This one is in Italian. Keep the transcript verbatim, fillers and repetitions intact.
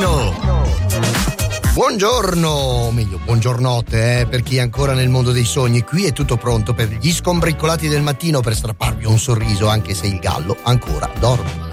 mattino. Buongiorno, o meglio, buongiornotte, eh, per chi è ancora nel mondo dei sogni. Qui è tutto pronto per gli scombriccolati del mattino per strapparvi un sorriso, anche se il gallo ancora dorme.